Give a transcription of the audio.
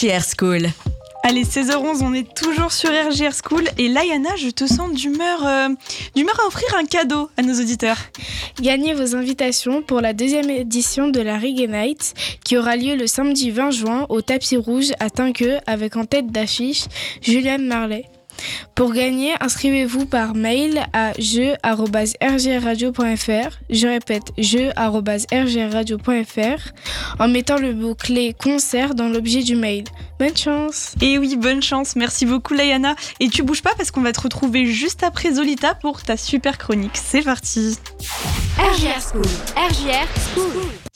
RJR School. Allez, 16h11, on est toujours sur RJR School. Et là, Yana, je te sens d'humeur à offrir un cadeau à nos auditeurs. Gagnez vos invitations pour la deuxième édition de la Reggae Night qui aura lieu le samedi 20 juin au Tapis Rouge à Tinqueux avec en tête d'affiche Juliane Marley. Pour gagner, inscrivez-vous par mail à jeu@rgrradio.fr. Je répète, jeu@rgrradio.fr en mettant le mot-clé concert dans l'objet du mail. Bonne chance! Et oui, bonne chance. Merci beaucoup, Layana. Et tu bouges pas parce qu'on va te retrouver juste après Zolita pour ta super chronique. C'est parti! RJR School. RJR School.